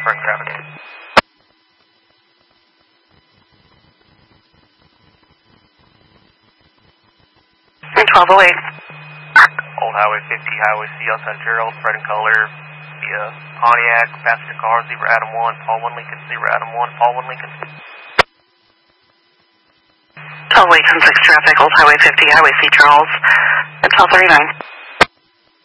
front traffic. 1208. Old Highway 50, Highway C, outside Gerald, red and color, via Pontiac, passenger car, 0 Adam 1, Paul 1 Lincoln, 0 Adam 1, Paul 1 Lincoln. 1208, 10-6 traffic, Old Highway 50, Highway C, Charles, at 1239.